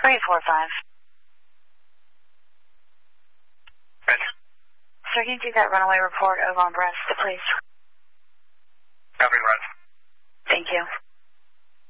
345. Roger. Sir, can you take that runaway report over on Brest, please?